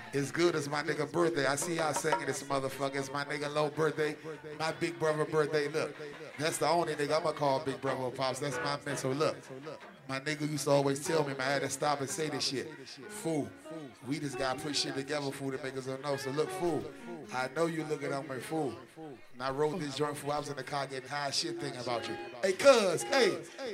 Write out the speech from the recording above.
It's good as my nigga birthday. I see y'all singing this motherfucker. It's my nigga Low birthday. My big brother birthday. Look, that's the only nigga I'ma call big brother or pops. That's my mentor. Look, my nigga used to always tell me, man, I had to stop and say this shit. Fool, we just gotta put shit together, fool, to make us know. So look, fool, I know you looking at me, fool. And I wrote this joint, fool. I was in the car getting high shit thinking about you. Hey, cuz, hey.